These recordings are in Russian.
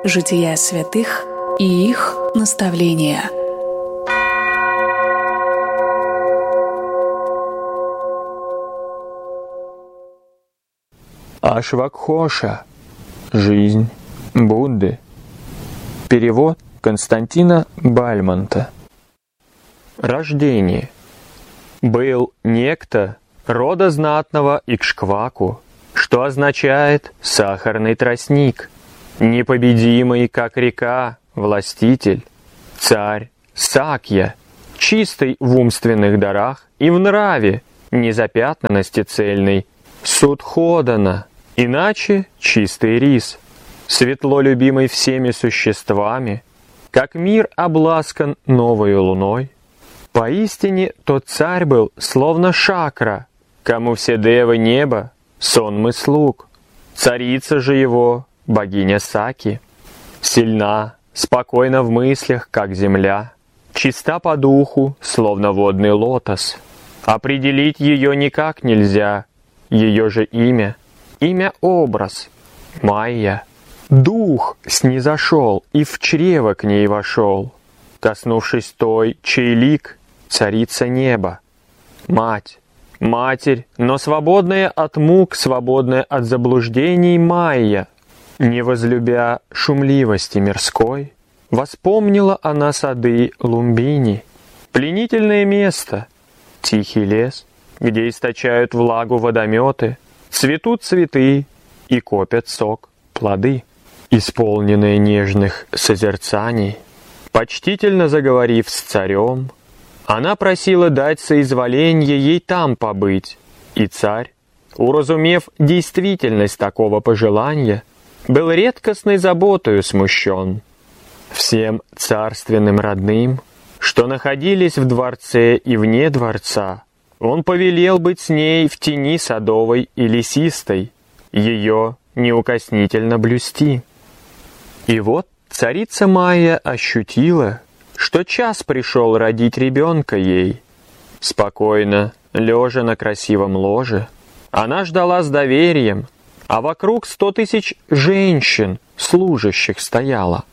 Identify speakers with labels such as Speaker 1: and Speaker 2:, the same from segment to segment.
Speaker 1: Жития святых и их наставления.
Speaker 2: Ашвакхоша. Жизнь Будды. Перевод Константина Бальмонта. Рождение. Был некто рода знатного Икшкваку, что означает «сахарный тростник», непобедимый, как река, властитель, царь Сакья, чистый в умственных дарах и в нраве, незапятнанности цельной, Судходана, иначе чистый рис, светло любимый всеми существами, как мир обласкан новою луной. Поистине тот царь был словно шакра, кому все девы неба сонмы слуг. Царица же его, богиня Саки, сильна, спокойна в мыслях, как земля, чиста по духу, словно водный лотос. Определить ее никак нельзя, ее же имя образ, Майя. Дух снизошел и в чрево к ней вошел, коснувшись той, чей лик царица неба. Мать, матерь, но свободная от мук, свободная от заблуждений Майя. Не возлюбя шумливости мирской, воспомнила она сады Лумбини, пленительное место, тихий лес, где источают влагу водометы, цветут цветы и копят сок плоды. Исполненные нежных созерцаний, почтительно заговорив с царем, она просила дать соизволенье ей там побыть, и царь, уразумев действительность такого пожелания, был редкостной заботою смущен. Всем царственным родным, что находились в дворце и вне дворца, он повелел быть с ней в тени садовой и лесистой, ее неукоснительно блюсти. И вот царица Майя ощутила, что час пришел родить ребенка ей. Спокойно, лежа на красивом ложе, она ждала с доверием, а вокруг 100 000 женщин, служащих, стояло.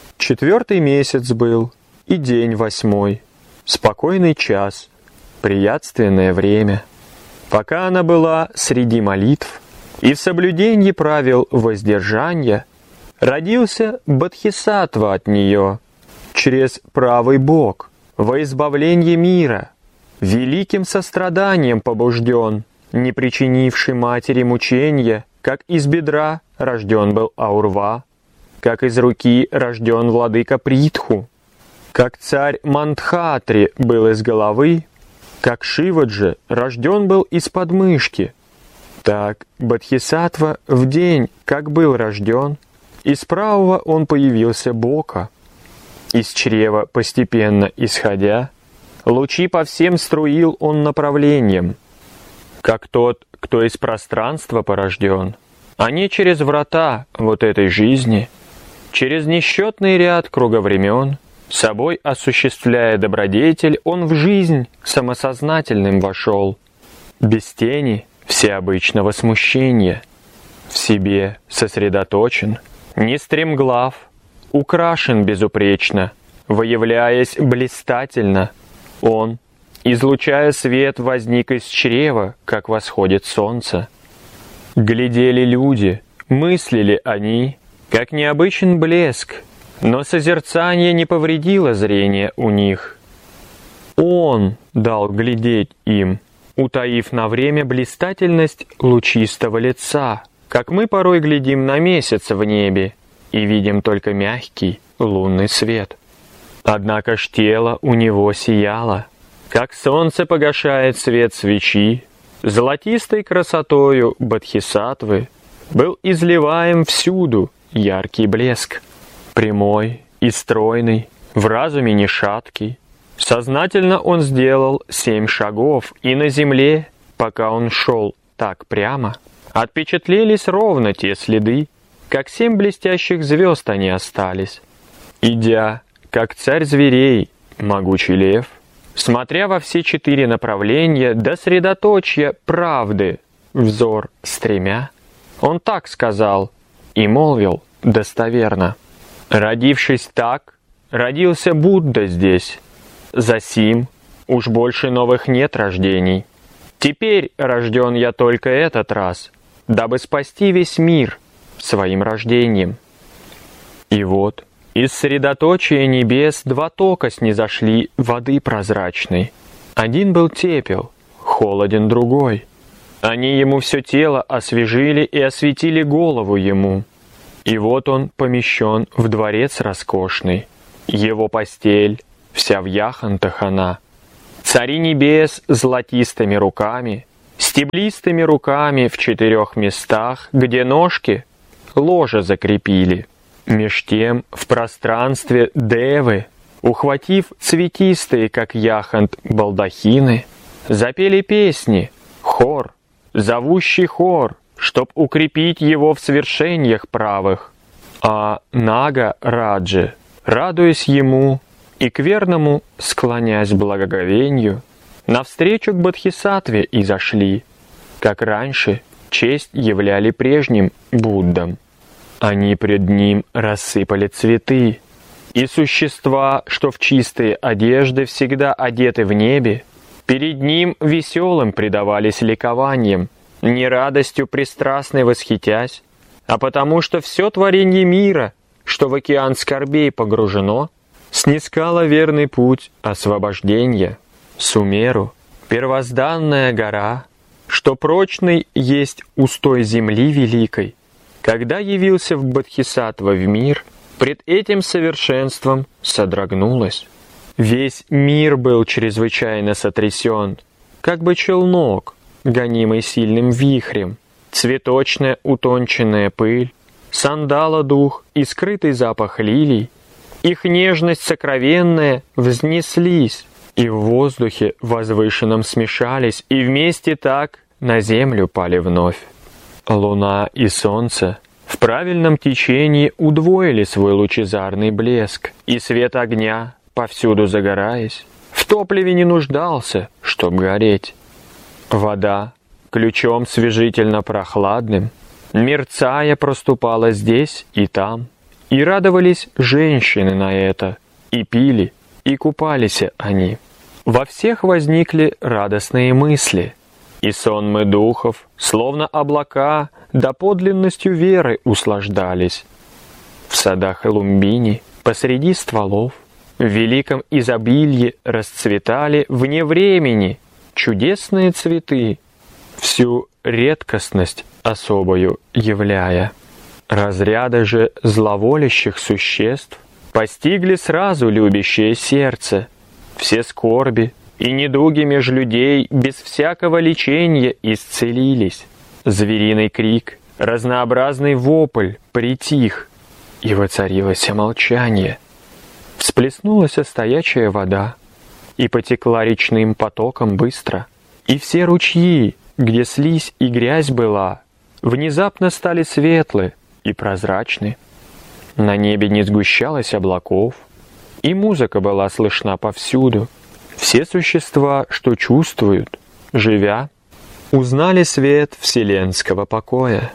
Speaker 2: 4-й месяц был, и день 8-й, спокойный час, приятственное время. Пока она была среди молитв и в соблюдении правил воздержания, родился Бодхисаттва от нее, через правый бок, во избавление мира, великим состраданием побужден, не причинивший матери мучения, как из бедра рожден был Аурва, как из руки рожден владыка Притху, как царь Мандхатри был из головы, как Шиваджи рожден был из подмышки, так Бодхисаттва в день, как был рожден, из правого он появился бока. Из чрева постепенно исходя, лучи по всем струил он направлением, как тот, кто из пространства порожден, а не через врата вот этой жизни, через несчетный ряд круговремен, собой осуществляя добродетель, он в жизнь самосознательным вошел, без тени всеобычного смущения, в себе сосредоточен, не стремглав, украшен безупречно, выявляясь блистательно, он, излучая свет, возник из чрева, как восходит солнце. Глядели люди, мыслили они, как необычен блеск, но созерцание не повредило зрение у них. Он дал глядеть им, утаив на время блистательность лучистого лица, как мы порой глядим на месяц в небе и видим только мягкий лунный свет. Однако ж тело у него сияло, как солнце погашает свет свечи, золотистой красотою Бодхисаттвы был изливаем всюду яркий блеск. Прямой и стройный, в разуме не шаткий, сознательно он сделал 7 шагов, и на земле, пока он шел так прямо, отпечатлелись ровно те следы, как 7 блестящих звезд они остались. Идя, как царь зверей, могучий лев, смотря во все 4 направления до средоточия правды, взор стремя, он так сказал и молвил достоверно: Родившись так, родился Будда здесь. Засим уж больше новых нет рождений. Теперь рожден я только этот раз, дабы спасти весь мир своим рождением. И вот из средоточия небес два тока снизошли воды прозрачной. Один был тепел, холоден другой. Они ему все тело освежили и осветили голову ему. И вот он помещен в дворец роскошный. Его постель вся в яхонтах она. Цари небес золотистыми руками, стеблистыми руками в 4 местах, где ножки ложе закрепили. Меж тем в пространстве девы, ухватив цветистые, как яхонт, балдахины, запели песни, хор, зовущий хор, чтоб укрепить его в свершениях правых. А Нага Раджи, радуясь ему и к верному склоняясь благоговению, навстречу к Бодхисаттве и зашли, как раньше честь являли прежним Буддам. Они пред ним рассыпали цветы, и существа, что в чистые одежды всегда одеты в небе, перед ним веселым предавались ликованием, не радостью пристрастной восхитясь, а потому что все творение мира, что в океан скорбей погружено, снискало верный путь освобождения, Сумеру, первозданная гора, что прочный есть устой земли великой, когда явился в Бодхисаттва в мир, пред этим совершенством содрогнулась. Весь мир был чрезвычайно сотрясен, как бы челнок, гонимый сильным вихрем, цветочная утонченная пыль, сандала дух и скрытый запах лилий, их нежность сокровенная взнеслись, и в воздухе возвышенном смешались, и вместе так на землю пали вновь. Луна и солнце в правильном течении удвоили свой лучезарный блеск, и свет огня, повсюду загораясь, в топливе не нуждался, чтоб гореть. Вода, ключом свежительно прохладным, мерцая проступала здесь и там, и радовались женщины на это, и пили, и купались они. Во всех возникли радостные мысли, и сонмы духов, словно облака, доподлинностью веры услаждались. В садах Лумбини, посреди стволов, в великом изобилии расцветали вне времени чудесные цветы, всю редкостность особою являя. Разряды же зловолящих существ постигли сразу любящее сердце, все скорби и недуги меж людей без всякого лечения исцелились. Звериный крик, разнообразный вопль притих, и воцарилось молчание. Всплеснулась стоячая вода, и потекла речным потоком быстро, и все ручьи, где слизь и грязь была, внезапно стали светлы и прозрачны. На небе не сгущалось облаков, и музыка была слышна повсюду. Все существа, что чувствуют, живя, узнали свет вселенского покоя.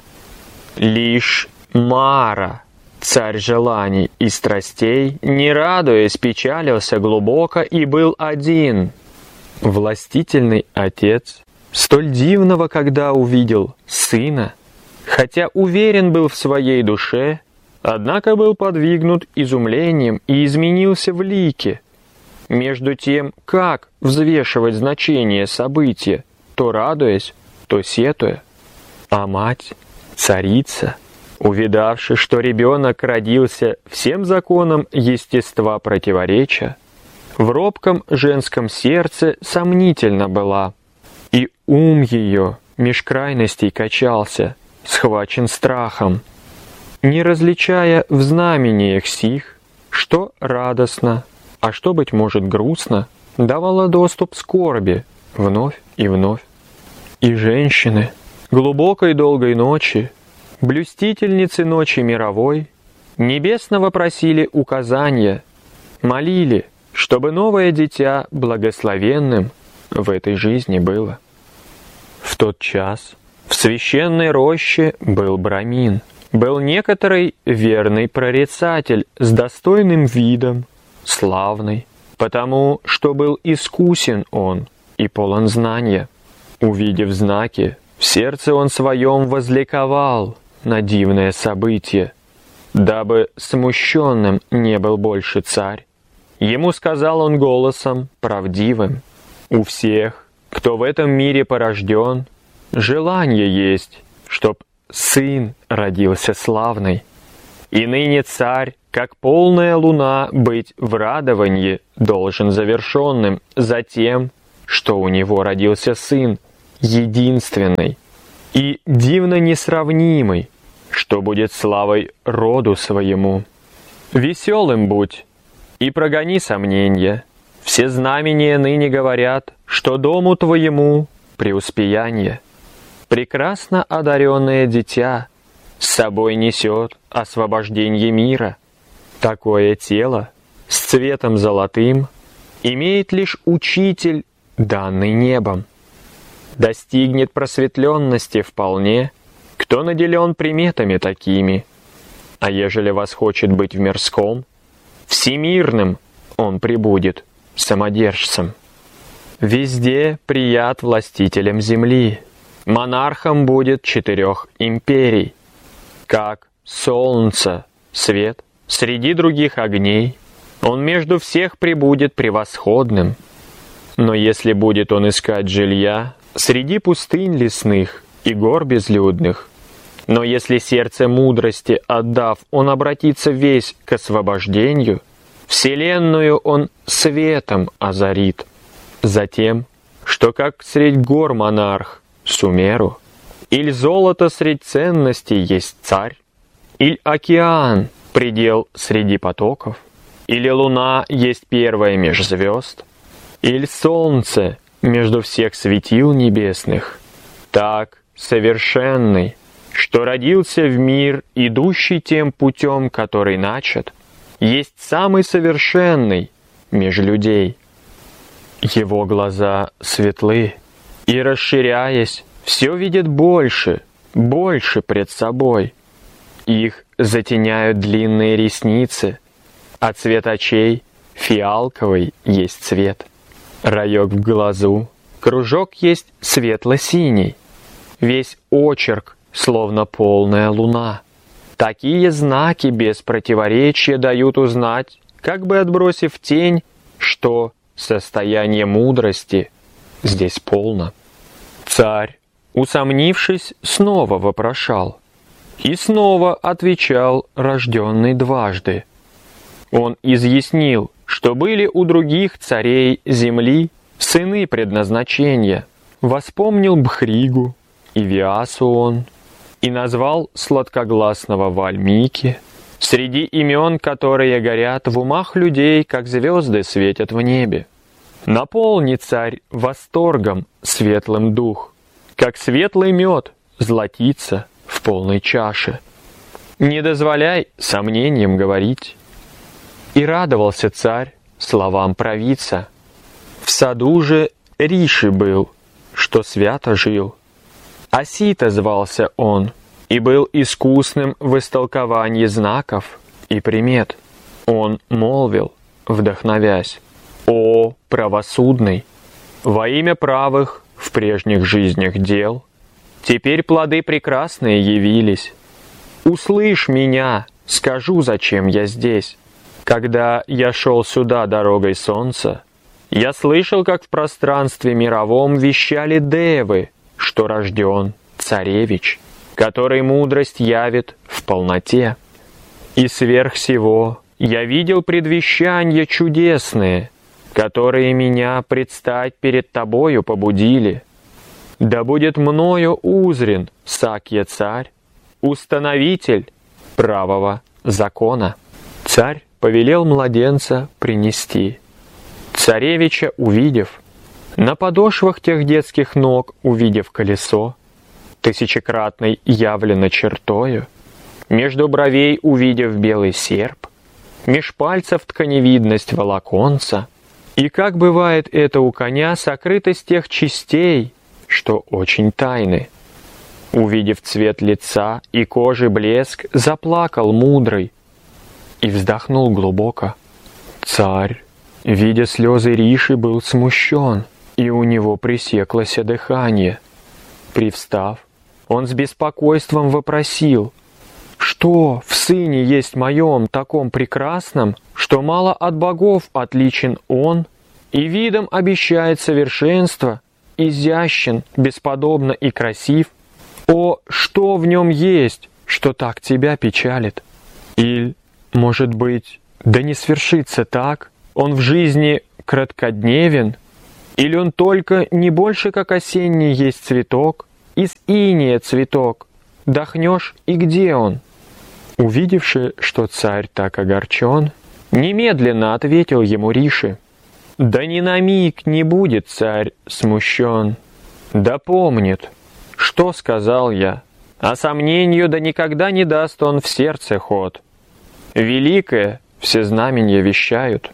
Speaker 2: Лишь Мара, царь желаний и страстей, не радуясь, печалился глубоко и был один. Властительный отец, столь дивного, когда увидел сына, хотя уверен был в своей душе, однако был подвигнут изумлением и изменился в лике. Между тем, как взвешивать значение события, то радуясь, то сетуя. А мать, царица, увидавши, что ребенок родился всем законам естества противоречия, в робком женском сердце сомнительно была, и ум ее меж крайностей качался, схвачен страхом, не различая в знамениях сих, что радостно, а что, быть может, грустно, давала доступ скорби вновь и вновь. И женщины глубокой долгой ночи, блюстительницы ночи мировой, небесного просили указания, молили, чтобы новое дитя благословенным в этой жизни было. В тот час в священной роще был брамин, был некоторый верный прорицатель с достойным видом, славный, потому что был искусен он и полон знания. Увидев знаки, в сердце он своем возликовал на дивное событие. Дабы смущенным не был больше царь, ему сказал он голосом правдивым: «У всех, кто в этом мире порожден, желание есть, чтоб сын родился славный. И ныне царь, как полная луна, быть в радованье должен завершенным за тем, что у него родился сын, единственный и дивно несравнимый, что будет славой роду своему. Веселым будь и прогони сомнения. Все знамения ныне говорят, что дому твоему преуспеяние. Прекрасно одаренное дитя с собой несет освобождение мира. Такое тело с цветом золотым имеет лишь учитель, данный небом. Достигнет просветленности вполне, кто наделен приметами такими. А ежели восхочет быть в мирском, всемирным он прибудет самодержцем. Везде прият властителем земли, монархом будет 4 империй. Как солнце, свет среди других огней, он между всех прибудет превосходным. Но если будет он искать жилья среди пустынь лесных и гор безлюдных, но если сердце мудрости отдав, он обратится весь к освобождению, вселенную он светом озарит. Затем, что как средь гор монарх Сумеру, или золото средь ценностей есть царь, или океан предел среди потоков, или луна есть первая меж звезд, или солнце между всех светил небесных, так совершенный, что родился в мир, идущий тем путем, который начат, есть самый совершенный меж людей. Его глаза светлы, и, расширяясь, все видит больше, больше пред собой. Их затеняют длинные ресницы, а цвет очей фиалковый есть цвет. Раек в глазу, кружок есть светло-синий, весь очерк словно полная луна. Такие знаки без противоречия дают узнать, как бы отбросив тень, что состояние мудрости здесь полно. Царь, усомнившись, снова вопрошал, и снова отвечал рожденный дважды. Он изъяснил, что были у других царей земли сыны предназначения, воспомнил Бхригу и Виасу он, и назвал сладкогласного Вальмики, среди имен, которые горят в умах людей, как звезды светят в небе. Наполни, царь, восторгом светлым дух, как светлый мед златится в полной чаше. Не дозволяй сомнениям говорить. И радовался царь словам провидца. В саду же Риши был, что свято жил. Асита звался он, и был искусным в истолковании знаков и примет. Он молвил, вдохновясь: «О, правосудный, во имя правых в прежних жизнях дел, теперь плоды прекрасные явились. Услышь меня, скажу, зачем я здесь. Когда я шел сюда дорогой солнца, я слышал, как в пространстве мировом вещали девы, что рожден царевич, который мудрость явит в полноте. И сверх всего я видел предвещания чудесные, которые меня предстать перед тобою побудили. Да будет мною узрен Сакья царь, установитель правого закона». Царь повелел младенца принести. Царевича увидев, на подошвах тех детских ног увидев колесо, тысячекратной явлено чертою, между бровей увидев белый серп, меж пальцев тканевидность волоконца, и как бывает это у коня, сокрытость тех частей, что очень тайны. Увидев цвет лица и кожи блеск, заплакал мудрый и вздохнул глубоко. Царь, видя слезы Риши, был смущен, и у него пресеклось дыхание. Привстав, он с беспокойством вопросил: «Что в сыне есть моем таком прекрасном, что мало от богов отличен он, и видом обещает совершенство, изящен, бесподобно и красив? О, что в нем есть, что так тебя печалит? Или, может быть, да не свершится так, он в жизни краткодневен, или он только не больше, как осенний есть цветок, из иния цветок, дохнешь, и где он?» Увидевши, что царь так огорчен, немедленно ответил ему Риши: «Да ни на миг не будет царь смущен, да помнит, что сказал я, а сомнению да никогда не даст он в сердце ход. Великое все знамения вещают».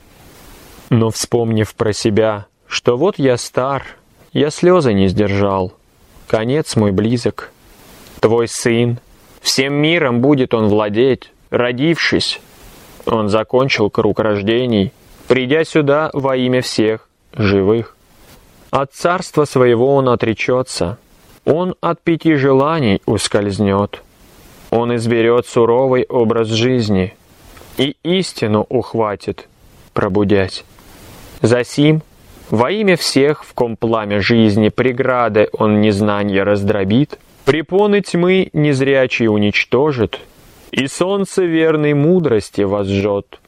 Speaker 2: Но, вспомнив про себя, что вот я стар, я слезы не сдержал, конец мой близок. Твой сын, всем миром будет он владеть, родившись. Он закончил круг рождений, придя сюда во имя всех живых. От царства своего он отречется, он от 5 желаний ускользнет. Он изберет суровый образ жизни и истину ухватит, пробудясь. Засим, во имя всех, в ком пламя жизни преграды он незнанья раздробит, препоны тьмы незрячий уничтожит, и солнце верной мудрости возжжет.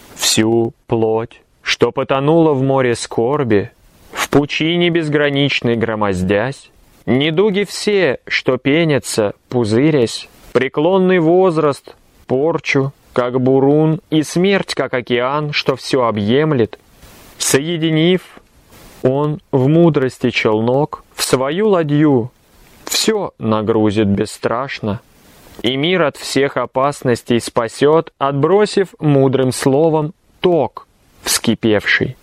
Speaker 2: Всю плоть, что потонула в море скорби, в пучине безграничной громоздясь, недуги все, что пенятся, пузырясь, преклонный возраст, порчу, как бурун, и смерть, как океан, что все объемлет, соединив, он в мудрости челнок в свою ладью все нагрузит бесстрашно, и мир от всех опасностей спасет, отбросив мудрым словом ток вскипевший.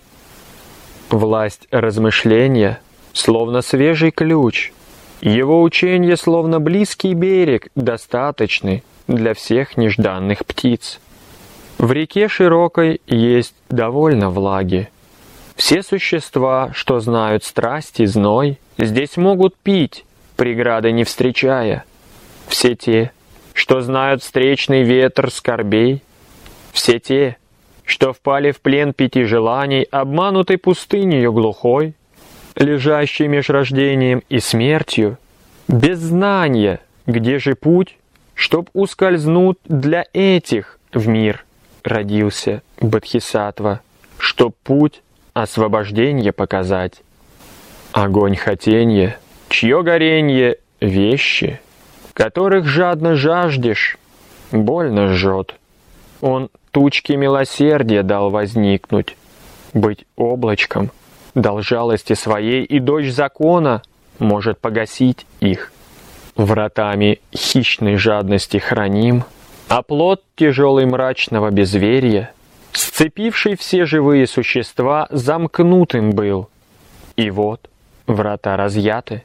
Speaker 2: Власть размышления, словно свежий ключ, его ученье, словно близкий берег, достаточный для всех нежданных птиц. В реке широкой есть довольно влаги. Все существа, что знают страсть и зной, здесь могут пить, преграды не встречая. Все те, что знают встречный ветер скорбей, все те, что впали в плен 5 желаний, обманутой пустынею глухой, лежащей меж рождением и смертью, без знания, где же путь, чтоб ускользнуть для этих в мир родился Бодхисаттва, чтоб путь освобождения показать. Огонь хотенья, чье горенье — вещи, которых жадно жаждешь, больно жжет. Он тучки милосердия дал возникнуть, быть облачком, дал жалости своей, и дождь закона может погасить их. Вратами хищной жадности храним, а плод тяжелый мрачного безверия, сцепивший все живые существа, замкнутым был. И вот врата разъяты.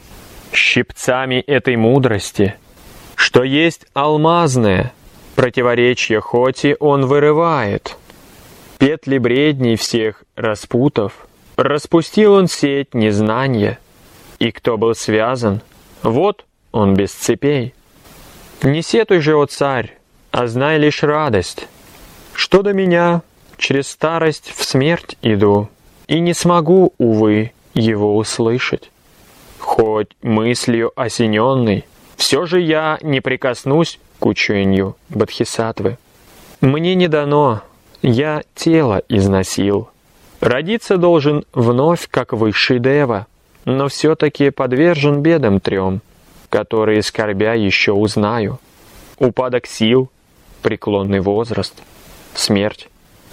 Speaker 2: Щипцами этой мудрости, что есть алмазное, противоречье хоти он вырывает. Петли бредней всех распутав, распустил он сеть незнания, и кто был связан, вот он без цепей. Не сетуй же, о царь, а знай лишь радость, что до меня через старость в смерть иду, и не смогу, увы, его услышать. Хоть мыслью осененный, все же я не прикоснусь к учению Бодхисаттвы. Мне не дано, я тело износил. Родиться должен вновь, как высший дева, но все-таки подвержен бедам 3, которые, скорбя, еще узнаю. Упадок сил, преклонный возраст, смерть.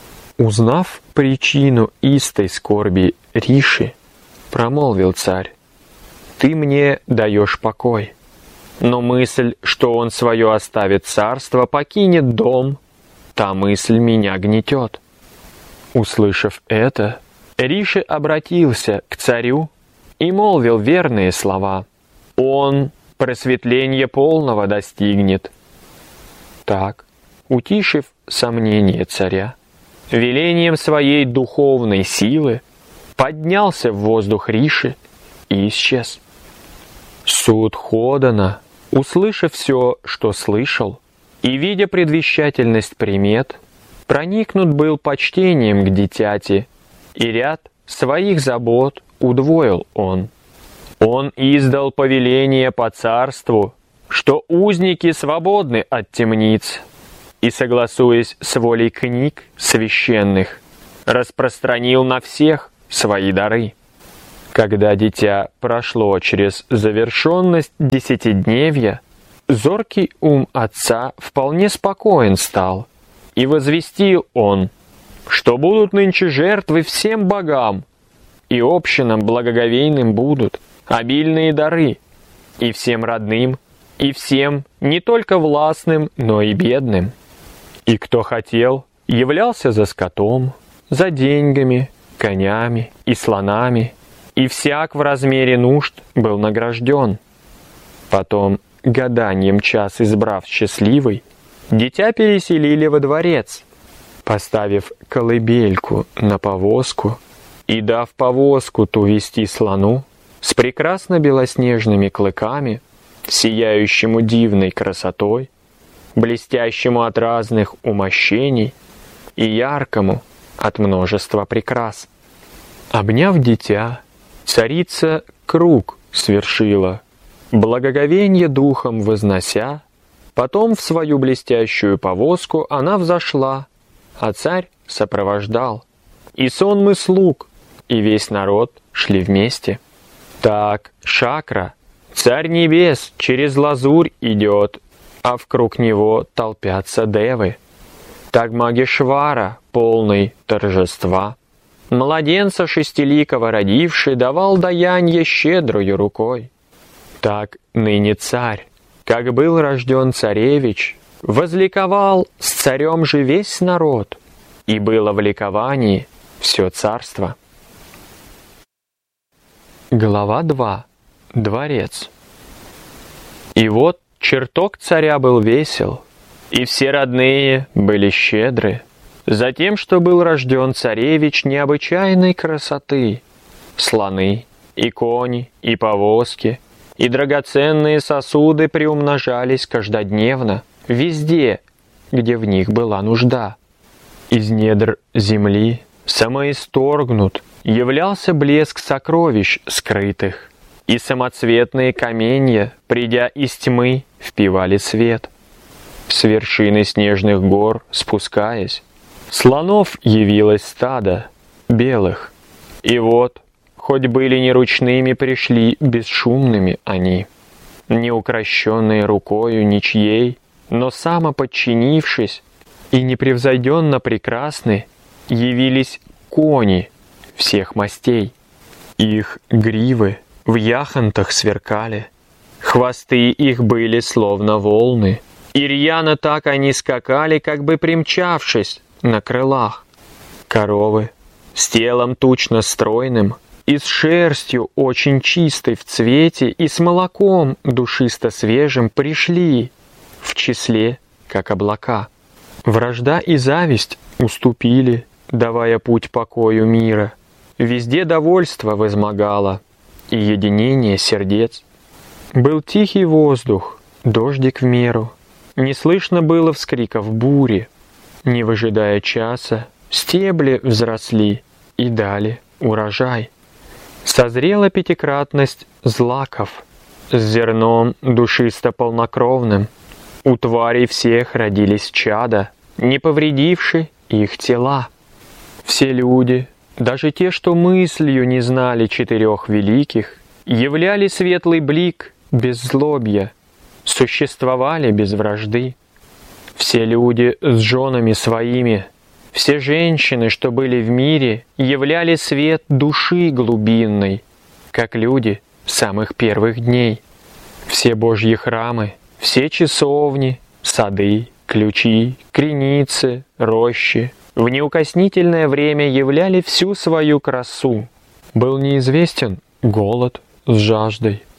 Speaker 2: Узнав причину истой скорби Риши, промолвил царь: «Ты мне даешь покой, но мысль, что он свое оставит царство, покинет дом, та мысль меня гнетет». Услышав это, Риши обратился к царю и молвил верные слова. Он просветление полного достигнет. Так, утишив сомнение царя, велением своей духовной силы поднялся в воздух Риши и исчез. Судходана, услышав все, что слышал, и видя предвещательность примет, проникнут был почтением к дитяти, и ряд своих забот удвоил он. Он издал повеление по царству, что узники свободны от темниц, и, согласуясь с волей книг священных, распространил на всех свои дары. Когда дитя прошло через завершенность десятидневья, зоркий ум отца вполне спокоен стал, и возвестил он, что будут нынче жертвы всем богам, и общинам благоговейным будут обильные дары, и всем родным, и всем не только властным, но и бедным. И кто хотел, являлся за скотом, за деньгами, конями и слонами, и всяк в размере нужд был награжден. Потом, гаданием час избрав счастливый, дитя переселили во дворец, поставив колыбельку на повозку и дав повозку ту вести слону с прекрасно белоснежными клыками, сияющему дивной красотой, блестящему от разных умощений и яркому от множества прекрас. Обняв дитя, царица круг свершила, благоговенье духом вознося, потом в свою блестящую повозку она взошла, а царь сопровождал, и сонмы слуг, и весь народ шли вместе. Так Шакра, царь небес, через лазурь идет, а вкруг него толпятся девы. Так Магешвара, полный торжества, младенца шестиликого родивший, давал даянье щедрою рукой. Так ныне царь, как был рожден царевич, возликовал с царем же весь народ, и было в ликовании все царство. Глава 2. Дворец. И вот чертог царя был весел, и все родные были щедры, за тем, что был рожден царевич необычайной красоты. Слоны, и кони, и повозки, и драгоценные сосуды приумножались каждодневно, везде, где в них была нужда. Из недр земли, самоисторгнут, являлся блеск сокровищ скрытых, и самоцветные каменья, придя из тьмы, впивали свет. С вершины снежных гор спускаясь, слонов явилось стадо, белых, и вот, хоть были не ручными, пришли бесшумными они, не укращенные рукою ничьей, но самоподчинившись и непревзойденно прекрасны, явились кони всех мастей. Их гривы в яхонтах сверкали, хвосты их были словно волны, и рьяно так они скакали, как бы примчавшись на крылах. Коровы с телом тучно стройным и с шерстью очень чистой в цвете и с молоком душисто свежим пришли в числе, как облака. Вражда и зависть уступили, давая путь покою мира. Везде довольство возмогало и единение сердец. Был тихий воздух, дождик в меру, не слышно было вскриков бури. Не выжидая часа, стебли взросли и дали урожай. Созрела пятикратность злаков с зерном душисто-полнокровным. У тварей всех родились чада, не повредивши их тела. Все люди, даже те, что мыслью не знали четырех великих, являли светлый блик без злобья, существовали без вражды. Все люди с женами своими, все женщины, что были в мире, являли свет души глубинной, как люди самых первых дней. Все Божьи храмы, все часовни, сады, ключи, креницы, рощи в неукоснительное время являли всю свою красу. Был неизвестен голод с жаждой,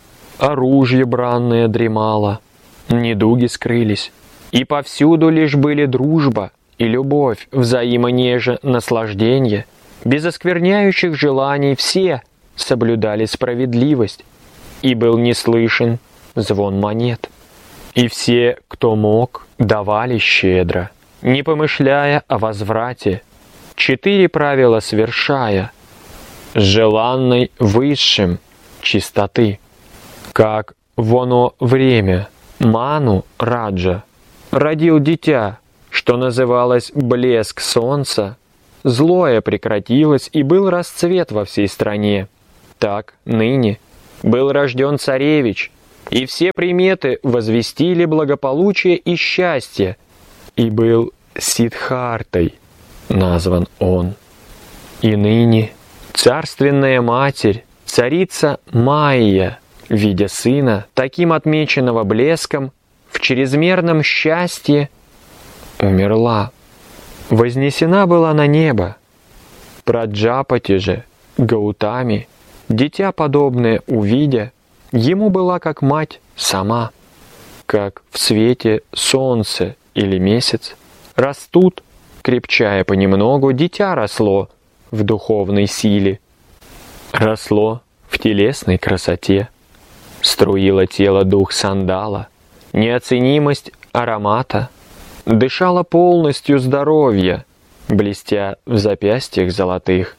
Speaker 2: оружие бранное дремало, недуги скрылись, и повсюду лишь были дружба и любовь, взаимонеже наслажденье, без оскверняющих желаний все соблюдали справедливость, и был не слышен звон монет. И все, кто мог, давали щедро, не помышляя о возврате, 4 правила совершая, с желанной высшим чистоты. Как в оно время Ману Раджа родил дитя, что называлось блеск солнца, злое прекратилось и был расцвет во всей стране. Так ныне был рожден царевич, и все приметы возвестили благополучие и счастье, и был Сиддхартой назван он. И ныне царственная матерь, царица Майя, видя сына, таким отмеченного блеском, в чрезмерном счастье, умерла. Вознесена была на небо. Праджапати же, Гаутами, дитя подобное увидя, ему была как мать сама, как в свете солнце или месяц. Растут, крепчая понемногу, дитя росло в духовной силе, росло в телесной красоте, струило тело дух сандала, неоценимость аромата, дышала полностью здоровья, блестя в запястьях золотых.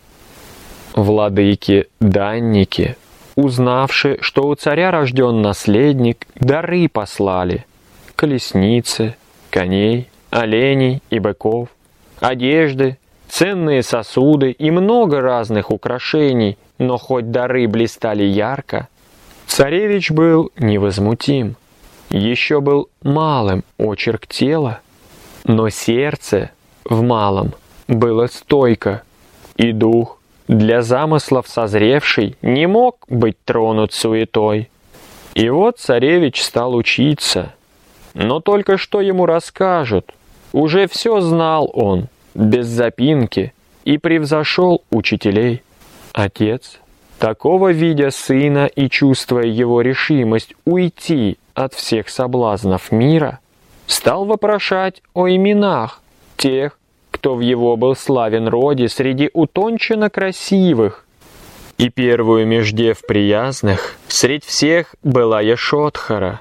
Speaker 2: Владыки-данники, узнавши, что у царя рожден наследник, дары послали: колесницы, коней, оленей и быков, одежды, ценные сосуды и много разных украшений, но хоть дары блистали ярко, царевич был невозмутим. Еще был малым очерк тела, но сердце в малом было стойко, и дух, для замыслов созревший, не мог быть тронут суетой. И вот царевич стал учиться, но только что ему расскажут, уже все знал он, без запинки, и превзошел учителей. Отец, такого видя сына и чувствуя его решимость уйти от всех соблазнов мира, стал вопрошать о именах тех, кто в его был славен роде среди утонченно красивых. И первую меж дев приязных средь всех была Яшодхара.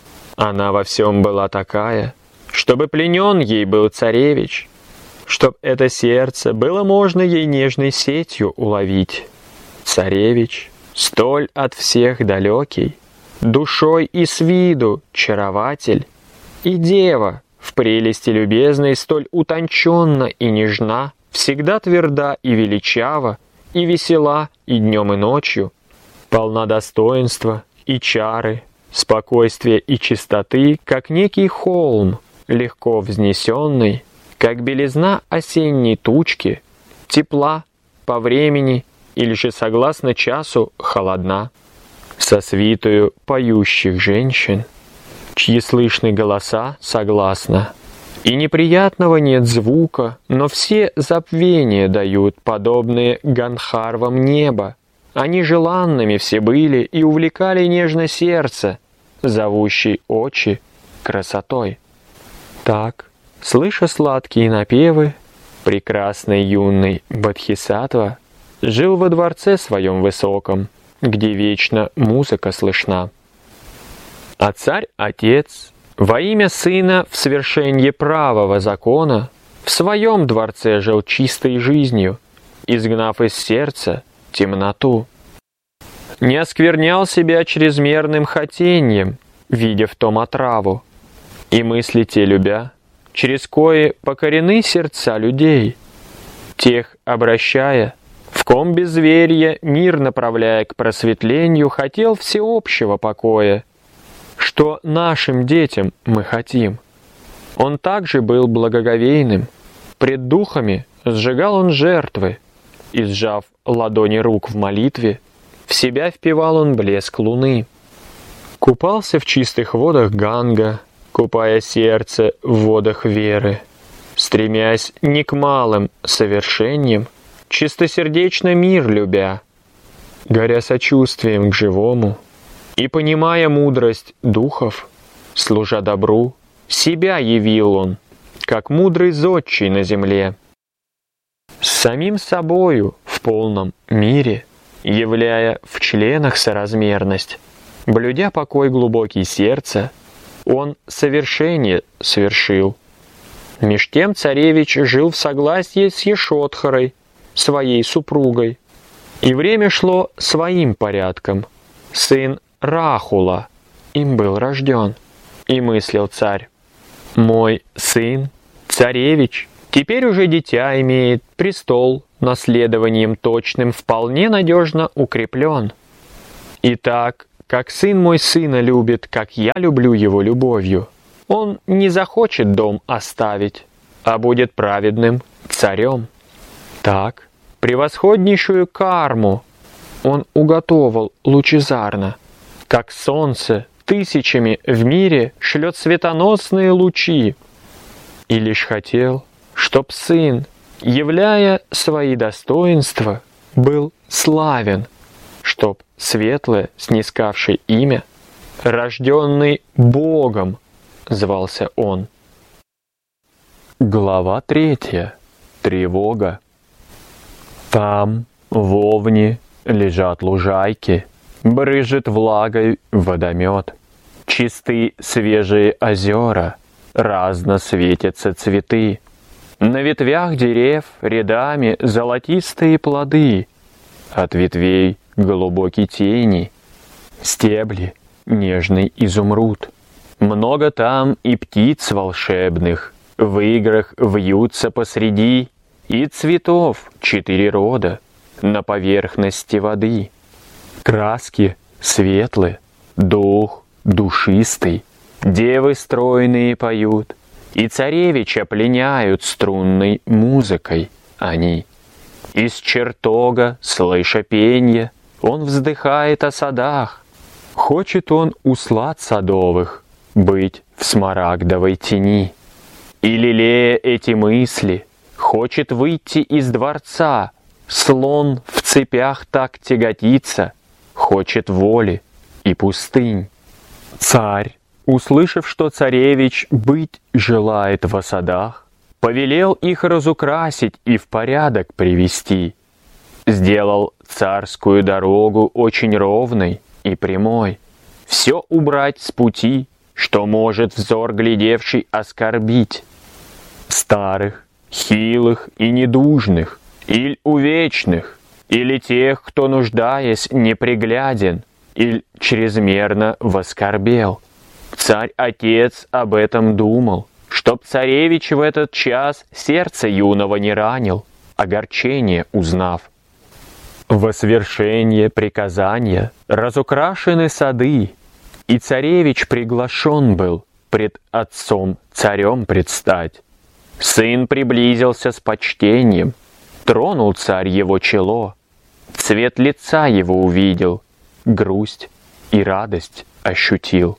Speaker 2: Она во всем была такая, чтобы пленен ей был царевич, чтоб это сердце было можно ей нежной сетью уловить. Царевич, столь от всех далекий, душой и с виду чарователь, и дева, в прелести любезной, столь утонченна и нежна, всегда тверда и величава, и весела и днем и ночью, полна достоинства и чары, спокойствия и чистоты, как некий холм, легко взнесенный, как белизна осенней тучки, тепла по времени или же согласно часу холодна, со свитою поющих женщин, чьи слышны голоса согласно, и неприятного нет звука, но все забвения дают, подобные ганхарвам неба. Они желанными все были и увлекали нежно сердце, зовущей очи красотой. Так, слыша сладкие напевы, прекрасный юный Бодхисаттва жил во дворце своем высоком, где вечно музыка слышна. А царь-отец во имя сына в свершенье правого закона в своем дворце жил чистой жизнью, изгнав из сердца темноту. Не осквернял себя чрезмерным хотеньем, видя в том отраву, и мысли те любя, через кои покорены сердца людей, тех обращая, в ком безверье мир направляя к просветлению, хотел всеобщего покоя, что нашим детям мы хотим. Он также был благоговейным, пред духами сжигал он жертвы, и, сжав ладони рук в молитве, в себя впивал он блеск луны. Купался в чистых водах Ганга, купая сердце в водах веры, стремясь не к малым совершениям, чистосердечно мир любя, горя сочувствием к живому, И, понимая мудрость духов, служа добру, себя явил он, как мудрый зодчий на земле. С самим собою в полном мире, являя в членах соразмерность, блюдя покой глубокий сердца, он совершение совершил. Меж тем царевич жил в согласии с Ешотхорой, своей супругой, и время шло своим порядком. Сын Рахула им был рожден, и мыслил царь: «Мой сын, царевич, теперь уже дитя имеет, престол наследованием точным вполне надежно укреплен. И так, как сын мой сына любит, как я люблю его любовью, он не захочет дом оставить, а будет праведным царем. Так, превосходнейшую карму он уготовал лучезарно, как солнце тысячами в мире шлет светоносные лучи. И лишь хотел, чтоб сын, являя свои достоинства, был славен, чтоб светлое, снискавшее имя, рожденный Богом, звался он». Глава 3. Тревога. Там, в Овне, лежат лужайки, брызжет влагой водомет. Чисты свежие озера, разно светятся цветы. На ветвях дерев рядами золотистые плоды, от ветвей глубокие тени, стебли нежный изумруд. Много там и птиц волшебных, в играх вьются посреди, и цветов 4 рода на поверхности воды. Краски светлые, дух душистый, девы стройные поют, и царевича пленяют струнной музыкой они. Из чертога, слыша пенье, он вздыхает о садах. Хочет он у слад садовых быть в смарагдовой тени. И, лелея эти мысли, хочет выйти из дворца. Слон в цепях так тяготится, хочет воли и пустынь. Царь, услышав, что царевич быть желает во садах, повелел их разукрасить и в порядок привести. Сделал царскую дорогу очень ровной и прямой. Все убрать с пути, что может взор глядевший оскорбить. Старых, хилых и недужных, иль увечных, или тех, кто, нуждаясь, непригляден, иль чрезмерно воскорбел. Царь-отец об этом думал, чтоб царевич в этот час сердце юного не ранил, огорчение узнав. Во свершение приказания разукрашены сады, и царевич приглашен был пред отцом царем предстать. Сын приблизился с почтением, тронул царь его чело, цвет лица его увидел, грусть и радость ощутил.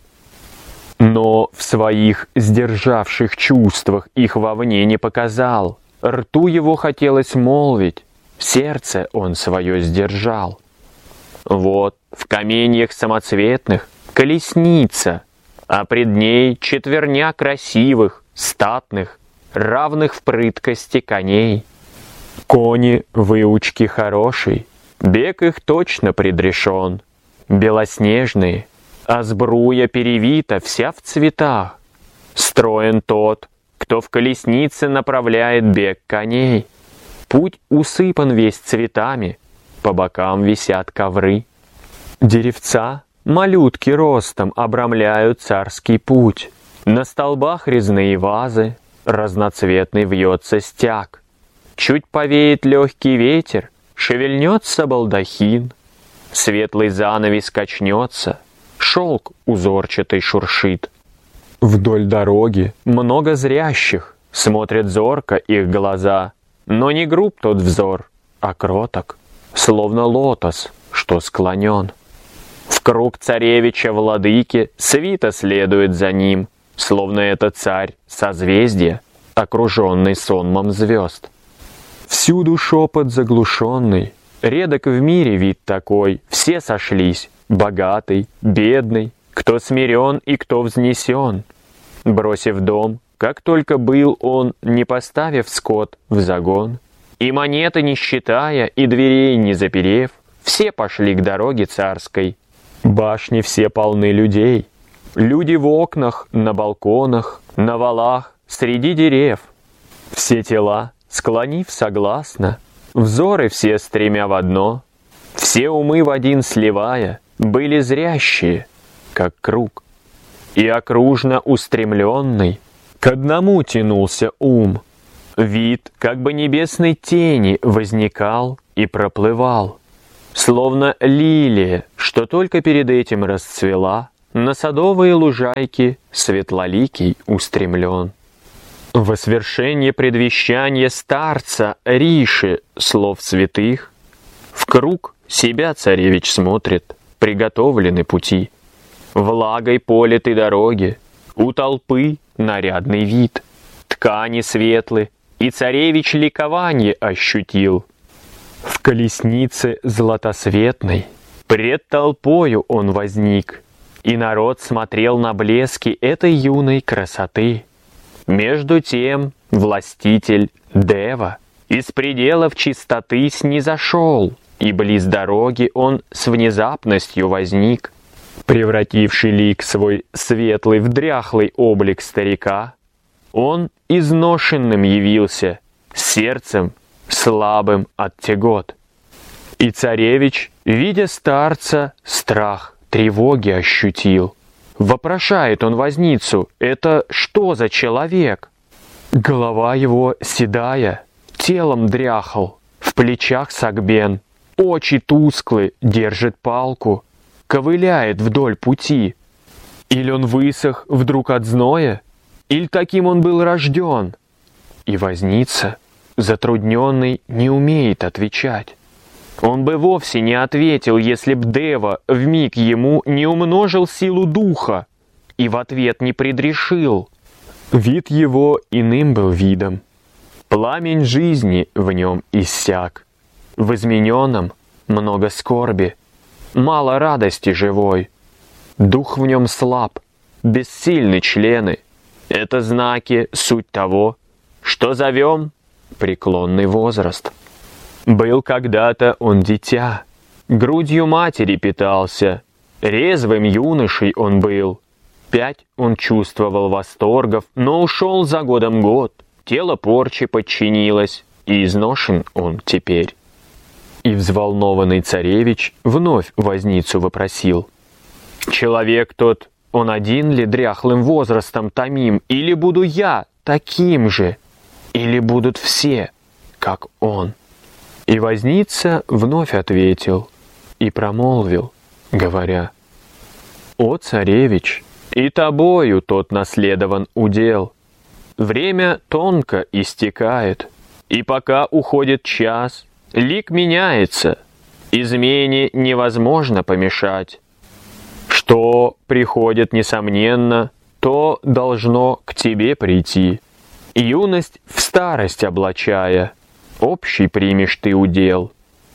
Speaker 2: Но в своих сдержавших чувствах их вовне не показал, рту его хотелось молвить, сердце он свое сдержал. Вот в каменьях самоцветных колесница, а пред ней 4 красивых, статных, равных в прыткости коней. Кони выучки хорошей, бег их точно предрешен, белоснежные, а сбруя перевита вся в цветах. Строен тот, кто в колеснице направляет бег коней. Путь усыпан весь цветами, по бокам висят ковры. Деревца, малютки ростом, обрамляют царский путь. На столбах резные вазы, разноцветный вьется стяг. Чуть повеет легкий ветер, шевельнется балдахин. Светлый занавес качнется, шелк узорчатый шуршит. Вдоль дороги много зрящих, смотрят зорко их глаза. Но не груб тот взор, а кроток, словно лотос, что склонен. В круг царевича владыки свита следует за ним, словно это царь созвездия, окруженный сонмом звезд. Всюду шепот заглушенный, редок в мире вид такой, все сошлись, богатый, бедный, кто смирен и кто взнесен. Бросив дом, как только был он, не поставив скот в загон, и монеты не считая, и дверей не заперев, все пошли к дороге царской. Башни все полны людей, люди в окнах, на балконах, на валах, среди дерев. Все тела, склонив согласно, взоры все стремя в одно, все умы в один сливая, были зрящие, как круг. И окружно устремленный, к одному тянулся ум. Вид, как бы небесной тени, возникал и проплывал, словно лилия, что только перед этим расцвела, на садовые лужайки светлоликий устремлен. Во свершение предвещания старца Риши слов святых, в круг себя царевич смотрит, приготовлены пути. Влагой политы дороги, у толпы нарядный вид, ткани светлы, и царевич ликование ощутил. В колеснице златосветной пред толпою он возник, и народ смотрел на блески этой юной красоты. Между тем властитель Дева из пределов чистоты снизошел, и близ дороги он с внезапностью возник. Превративший лик свой светлый в дряхлый облик старика, он изношенным явился, сердцем слабым от тягот. И царевич, видя старца, страх тревоги ощутил. Вопрошает он возницу: «Это что за человек?» Голова его седая, телом дряхл, в плечах согбен, очи тусклы, держит палку, ковыляет вдоль пути. Или он высох вдруг от зноя, или таким он был рожден? И возница, затрудненный, не умеет отвечать. Он бы вовсе не ответил, если б Дева вмиг ему не умножил силу духа и в ответ не предрешил. Вид его иным был видом. Пламень жизни в нем иссяк. В измененном много скорби, мало радости живой. Дух в нем слаб, бессильны члены. Это знаки, суть того, что зовем преклонный возраст. Был когда-то он дитя, грудью матери питался, резвым юношей он был. 5 он чувствовал восторгов, но ушел за годом год, тело порче подчинилось, и изношен он теперь. И взволнованный царевич вновь возницу вопросил: «Человек тот, он один ли дряхлым возрастом томим, или буду я таким же, или будут все, как он?» И возница вновь ответил и промолвил, говоря: «О, царевич, и тобою тот наследован удел. Время тонко истекает, и пока уходит час, лик меняется, измене невозможно помешать. Что приходит несомненно, то должно к тебе прийти. Юность в старость облачая, общий примешь ты удел.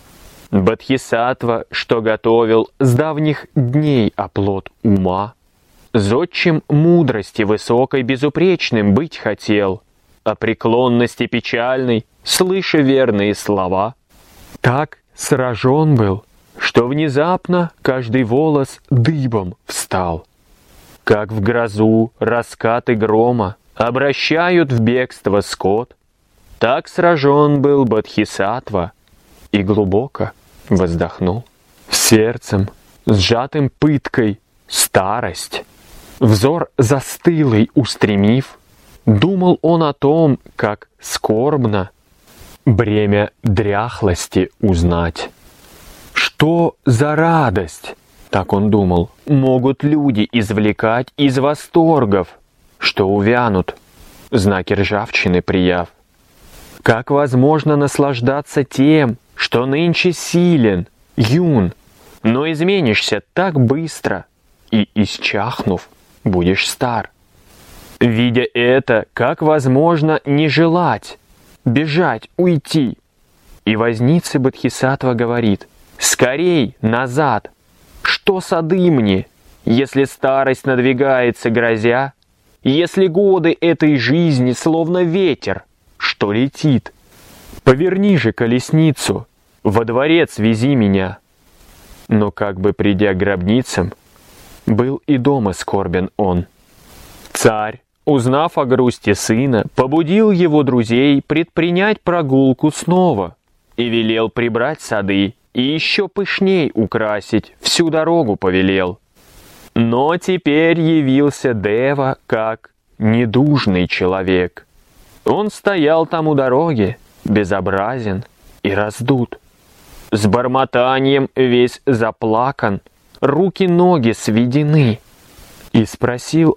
Speaker 2: Бодхисаттва, что готовил с давних дней оплот ума, зодчим мудрости высокой безупречным быть хотел, о преклонности печальной, слыша верные слова, так сражен был, что внезапно каждый волос дыбом встал. Как в грозу раскаты грома обращают в бегство скот, так сражен был Бодхисаттва и глубоко вздохнул. Сердцем, сжатым пыткой, старость, взор застылый устремив, думал он о том, как скорбно бремя дряхлости узнать. Что за радость, так он думал, могут люди извлекать из восторгов, что увянут, знаки ржавчины прияв? Как возможно наслаждаться тем, что нынче силен, юн, но изменишься так быстро, и, исчахнув, будешь стар? Видя это, как возможно не желать, бежать, уйти? И возница Бодхисаттва говорит: «Скорей назад! что сады мне, если старость надвигается грозя, если годы этой жизни словно ветер, что летит? Поверни же колесницу, во дворец вези меня». Но как бы придя к гробницам, был и дома скорбен он. Царь, узнав о грусти сына, побудил его друзей предпринять прогулку снова и велел прибрать сады и еще пышней украсить, всю дорогу повелел. Но теперь явился Дева как недужный человек. Он стоял там у дороги, безобразен и раздут. С бормотанием весь заплакан, руки-ноги сведены. И спросил